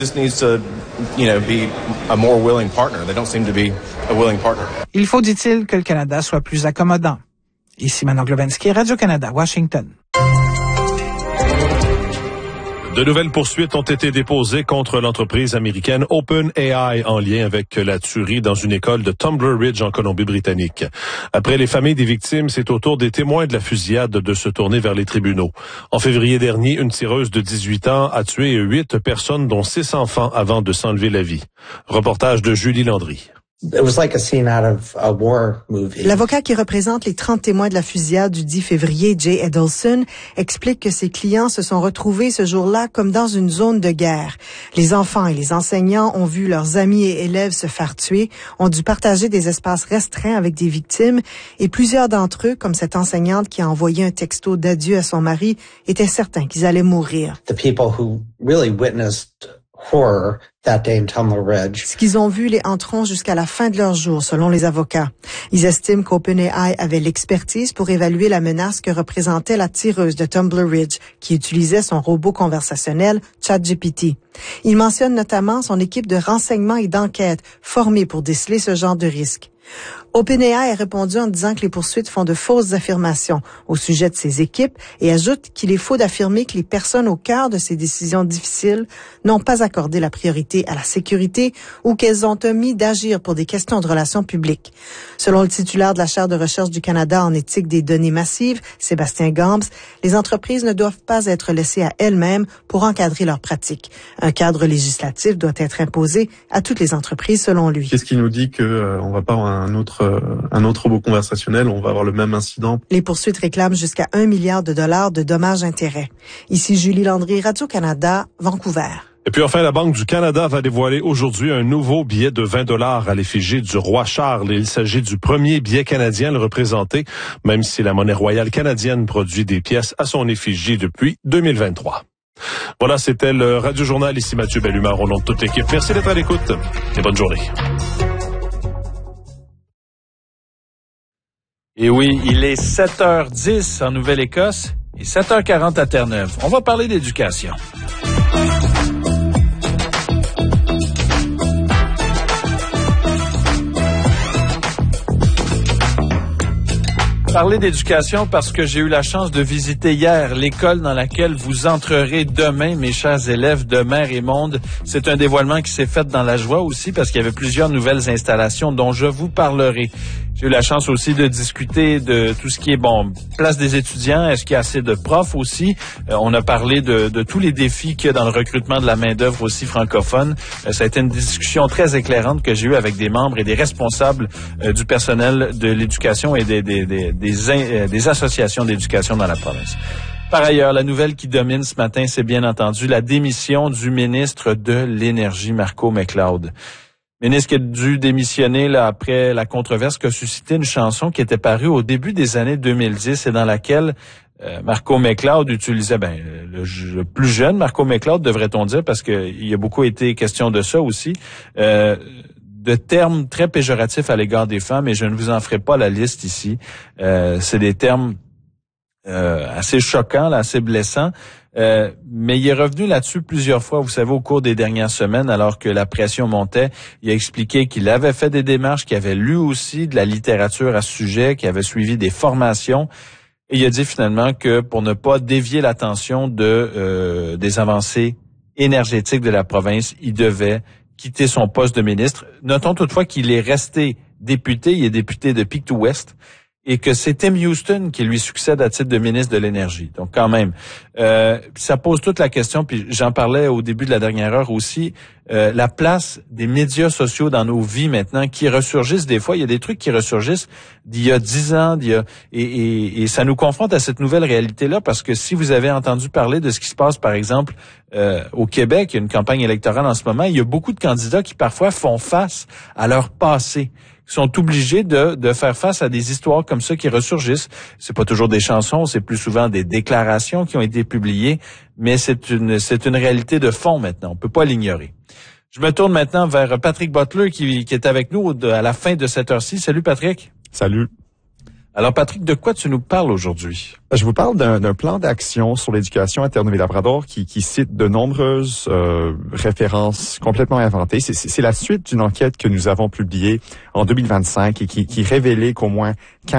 Il faut, dit-il, que le Canada soit plus accommodant. Ici Manon Globensky, Radio-Canada, Washington. De nouvelles poursuites ont été déposées contre l'entreprise américaine OpenAI en lien avec la tuerie dans une école de Tumbler Ridge en Colombie-Britannique. Après les familles des victimes, c'est au tour des témoins de la fusillade de se tourner vers les tribunaux. En février dernier, une tireuse de 18 ans a tué 8 personnes, dont 6 enfants, avant de s'enlever la vie. Reportage de Julie Landry. L'avocat qui représente les 30 témoins de la fusillade du 10 février, Jay Edelson, explique que ses clients se sont retrouvés ce jour-là comme dans une zone de guerre. Les enfants et les enseignants ont vu leurs amis et élèves se faire tuer, ont dû partager des espaces restreints avec des victimes, et plusieurs d'entre eux, comme cette enseignante qui a envoyé un texto d'adieu à son mari, étaient certains qu'ils allaient mourir. Ce qu'ils ont vu les hanteront jusqu'à la fin de leur jour, selon les avocats. Ils estiment qu'OpenAI avait l'expertise pour évaluer la menace que représentait la tireuse de Tumbler Ridge, qui utilisait son robot conversationnel ChatGPT. Ils mentionnent notamment son équipe de renseignement et d'enquête formée pour déceler ce genre de risque. OpenAI a répondu en disant que les poursuites font de fausses affirmations au sujet de ses équipes et ajoute qu'il est faux d'affirmer que les personnes au cœur de ces décisions difficiles n'ont pas accordé la priorité à la sécurité ou qu'elles ont omis d'agir pour des questions de relations publiques. Selon le titulaire de la chaire de recherche du Canada en éthique des données massives, Sébastien Gambs, les entreprises ne doivent pas être laissées à elles-mêmes pour encadrer leurs pratiques. Un cadre législatif doit être imposé à toutes les entreprises, selon lui. Qu'est-ce qui nous dit que on va pas avoir un autre robot conversationnel, on va avoir le même incident? Les poursuites réclament jusqu'à $1 milliard de dommages-intérêts. Ici Julie Landry, Radio-Canada, Vancouver. Et puis enfin, la Banque du Canada va dévoiler aujourd'hui un nouveau billet de 20 $ à l'effigie du roi Charles. Il s'agit du premier billet canadien à le représenter, même si la monnaie royale canadienne produit des pièces à son effigie depuis 2023. Voilà, c'était le Radio Journal. Ici Mathieu Bellumeur au nom de toute l'équipe. Merci d'être à l'écoute et bonne journée. Et oui, il est 7h10 en Nouvelle-Écosse et 7h40 à Terre-Neuve. On va parler d'éducation. Parler d'éducation parce que j'ai eu la chance de visiter hier l'école dans laquelle vous entrerez demain, mes chers élèves de Mer et Monde. C'est un dévoilement qui s'est fait dans la joie aussi parce qu'il y avait plusieurs nouvelles installations dont je vous parlerai. J'ai eu la chance aussi de discuter de tout ce qui est, place des étudiants, est-ce qu'il y a assez de profs aussi. On a parlé de tous les défis qu'il y a dans le recrutement de la main-d'œuvre aussi francophone. Ça a été une discussion très éclairante que j'ai eue avec des membres et des responsables du personnel de l'éducation et des associations d'éducation dans la province. Par ailleurs, la nouvelle qui domine ce matin, c'est bien entendu la démission du ministre de l'Énergie, Marco McLeod. Ministre qui a dû démissionner là, après la controverse qu'a suscité une chanson qui était parue au début des années 2010 et dans laquelle Marco McLeod utilisait, le plus jeune Marco McLeod, devrait-on dire, parce qu'il y a beaucoup été question de ça aussi, de termes très péjoratifs à l'égard des femmes, et je ne vous en ferai pas la liste ici. C'est des termes assez choquants, là, assez blessants. Mais il est revenu là-dessus plusieurs fois, vous savez, au cours des dernières semaines, alors que la pression montait. Il a expliqué qu'il avait fait des démarches, qu'il avait lu aussi de la littérature à ce sujet, qu'il avait suivi des formations. Et il a dit finalement que pour ne pas dévier l'attention des avancées énergétiques de la province, il devait quitter son poste de ministre. Notons toutefois qu'il est resté député, il est député de Pictou-Ouest, et que c'est Tim Houston qui lui succède à titre de ministre de l'Énergie. Donc quand même, ça pose toute la question, puis j'en parlais au début de la dernière heure aussi, la place des médias sociaux dans nos vies maintenant, qui ressurgissent des fois. Il y a des trucs qui ressurgissent d'il y a 10 ans, et ça nous confronte à cette nouvelle réalité-là, parce que si vous avez entendu parler de ce qui se passe, par exemple, au Québec, il y a une campagne électorale en ce moment, il y a beaucoup de candidats qui parfois font face à leur passé, sont obligés de faire face à des histoires comme ça qui ressurgissent. C'est pas toujours des chansons, c'est plus souvent des déclarations qui ont été publiées, mais c'est une réalité de fond maintenant. On peut pas l'ignorer. Je me tourne maintenant vers Patrick Butler qui est avec nous à la fin de cette heure-ci. Salut Patrick. Salut. Alors Patrick, de quoi tu nous parles aujourd'hui? Je vous parle d'un plan d'action sur l'éducation à Terre-Neuve-et-Labrador qui cite de nombreuses références complètement inventées. C'est la suite d'une enquête que nous avons publiée en 2025 et qui révélait qu'au moins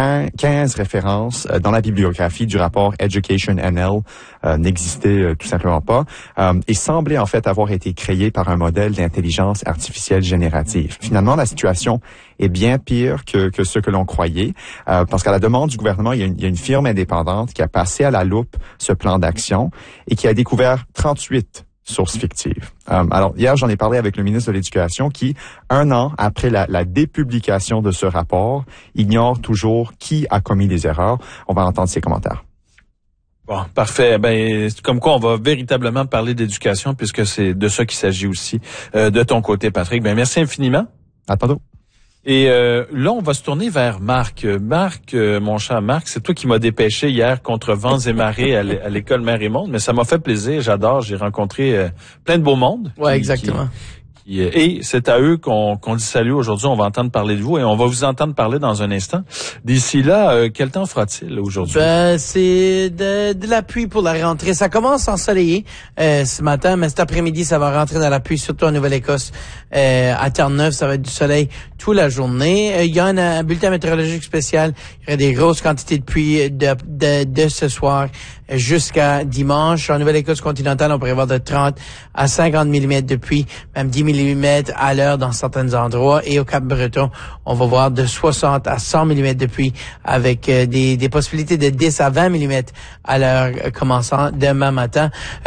15 références dans la bibliographie du rapport Education NL n'existaient tout simplement pas et semblaient en fait avoir été créées par un modèle d'intelligence artificielle générative. Finalement, la situation est bien pire que ce que l'on croyait parce qu'à la demande du gouvernement, il y a une firme indépendante qui a passé à la loupe ce plan d'action et qui a découvert 38 sources fictives. Alors, hier, j'en ai parlé avec le ministre de l'Éducation qui, 1 an après la dépublication de ce rapport, ignore toujours qui a commis les erreurs. On va entendre ses commentaires. Bon, parfait. Ben, comme quoi, on va véritablement parler d'éducation puisque c'est de ça qu'il s'agit aussi de ton côté, Patrick. Ben, merci infiniment. À tantôt. Et là, on va se tourner vers Marc. Marc, mon cher Marc, c'est toi qui m'as dépêché hier contre vents et marées à l'école Mère et Monde, mais ça m'a fait plaisir, j'adore, j'ai rencontré plein de beau monde. Ouais, exactement. Et c'est à eux qu'on dit salut aujourd'hui. On va entendre parler de vous et on va vous entendre parler dans un instant. D'ici là, quel temps fera-t-il aujourd'hui? Ben, c'est de la pluie pour la rentrée. Ça commence ensoleillé ce matin, mais cet après-midi, ça va rentrer dans la pluie, surtout en Nouvelle-Écosse. À Terre-Neuve, ça va être du soleil toute la journée. Il y a un bulletin météorologique spécial. Il y aura des grosses quantités de pluie de ce soir jusqu'à dimanche. En Nouvelle-Écosse continentale, on pourrait avoir de 30 à 50 mm de pluie, même 10 mm à l'heure dans certains endroits. Et au Cap-Breton, on va voir de 60 à 100 mm de pluie avec des possibilités de 10 à 20 mm à l'heure commençant demain matin.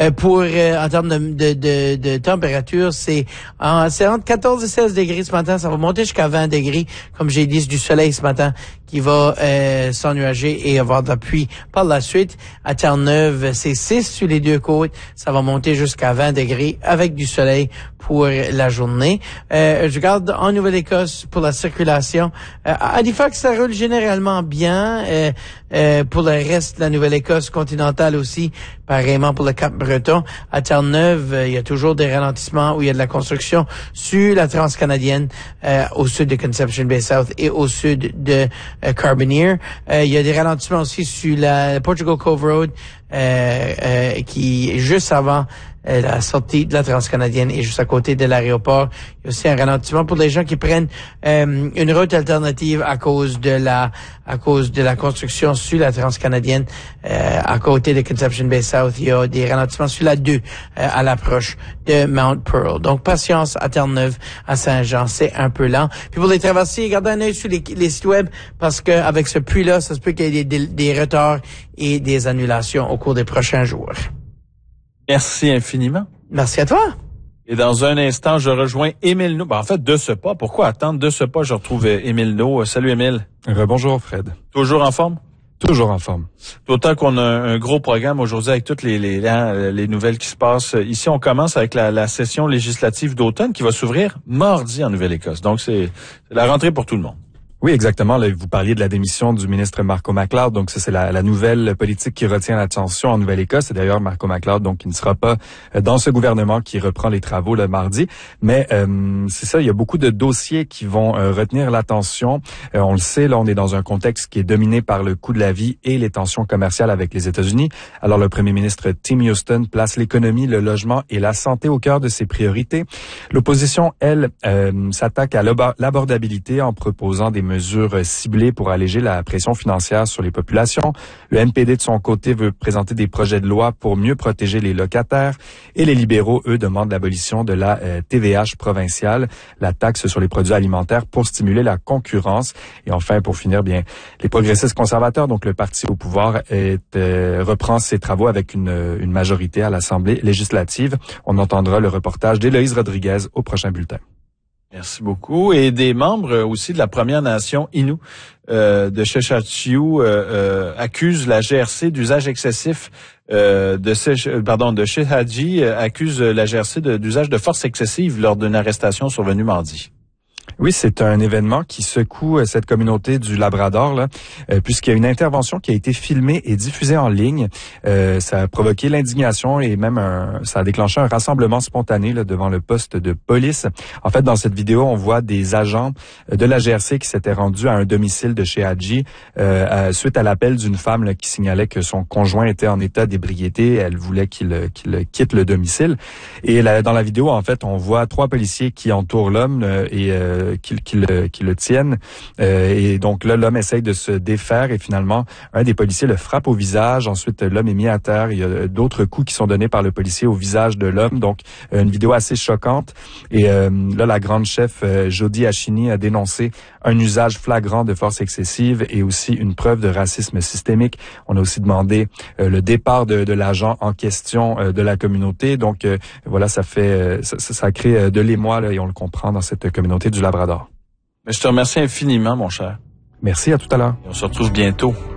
En termes de température, c'est entre 14 et 16 degrés ce matin. Ça va monter jusqu'à 20 degrés. Comme j'ai dit, c'est du soleil ce matin qui va s'ennuager et avoir de la pluie par la suite. À Terre-Neuve, c'est 6 sur les deux côtes. Ça va monter jusqu'à 20 degrés avec du soleil pour la journée. Je regarde en Nouvelle-Écosse pour la circulation. À Halifax, ça roule généralement bien. Pour le reste de la Nouvelle-Écosse continentale aussi, pareillement pour le Cap-Breton. À Terre-Neuve, il y a toujours des ralentissements où il y a de la construction sur la transcanadienne au sud de Conception Bay South et au sud de Carbonear. Il y a des ralentissements aussi sur la Portugal Cove Road qui est juste avant la sortie de la transcanadienne et juste à côté de l'aéroport. Il y a aussi un ralentissement pour les gens qui prennent une route alternative à cause de la construction sur la transcanadienne à côté de Conception Bay South. Il y a des ralentissements sur la 2 à l'approche de Mount Pearl. Donc patience à Terre-Neuve, à Saint-Jean, c'est un peu lent. Puis pour les traversiers, gardez un œil sur les sites web parce que avec ce pluie-là, ça se peut qu'il y ait des retards et des annulations au cours des prochains jours. Merci infiniment. Merci à toi. Et dans un instant, je rejoins Émile No. En fait, de ce pas. Pourquoi attendre de ce pas? Je retrouve Émile No. Salut Émile. Bonjour Fred. Toujours en forme? Toujours en forme. D'autant qu'on a un gros programme aujourd'hui avec toutes les nouvelles qui se passent. Ici, on commence avec la session législative d'automne qui va s'ouvrir mardi en Nouvelle-Écosse. Donc, c'est la rentrée pour tout le monde. Oui, exactement. Là, vous parliez de la démission du ministre Marco MacLeod. Donc, ça, c'est la nouvelle politique qui retient l'attention en Nouvelle-Écosse. Et d'ailleurs, Marco MacLeod, donc, qui ne sera pas dans ce gouvernement qui reprend les travaux le mardi. Mais c'est ça, il y a beaucoup de dossiers qui vont retenir l'attention. On le sait, là, on est dans un contexte qui est dominé par le coût de la vie et les tensions commerciales avec les États-Unis. Alors, le premier ministre Tim Houston place l'économie, le logement et la santé au cœur de ses priorités. L'opposition, elle, s'attaque à l'abordabilité en proposant des mesures ciblées pour alléger la pression financière sur les populations. Le NPD, de son côté, veut présenter des projets de loi pour mieux protéger les locataires. Et les libéraux, eux, demandent l'abolition de la TVH provinciale, la taxe sur les produits alimentaires, pour stimuler la concurrence. Et enfin, pour finir, bien, les progressistes conservateurs, donc le parti au pouvoir, reprend ses travaux avec une majorité à l'Assemblée législative. On entendra le reportage d'Éloïse Rodriguez au prochain bulletin. Merci beaucoup. Et des membres aussi de la Première Nation Innu de Sheshatshiu accusent la GRC d'usage excessif de Sheshatshiu accuse la GRC d'usage de force excessive lors d'une arrestation survenue mardi. Oui, c'est un événement qui secoue cette communauté du Labrador, là, puisqu'il y a une intervention qui a été filmée et diffusée en ligne. Ça a provoqué l'indignation et même ça a déclenché un rassemblement spontané là, devant le poste de police. En fait, dans cette vidéo, on voit des agents de la GRC qui s'étaient rendus à un domicile de chez Hadji suite à l'appel d'une femme là, qui signalait que son conjoint était en état d'ébriété. Elle voulait qu'il quitte le domicile. Et dans la vidéo, en fait, on voit 3 policiers qui entourent l'homme et qui le tiennent. Et donc là, l'homme essaye de se défaire et finalement, un des policiers le frappe au visage. Ensuite, l'homme est mis à terre. Il y a d'autres coups qui sont donnés par le policier au visage de l'homme. Donc, une vidéo assez choquante. Et là, la grande chef Jody Achini a dénoncé un usage flagrant de force excessive et aussi une preuve de racisme systémique. On a aussi demandé le départ de l'agent en question de la communauté. Donc, voilà, ça crée de l'émoi là, et on le comprend dans cette communauté du Labrador. Mais je te remercie infiniment, mon cher. Merci, à tout à l'heure. Et on se retrouve bientôt.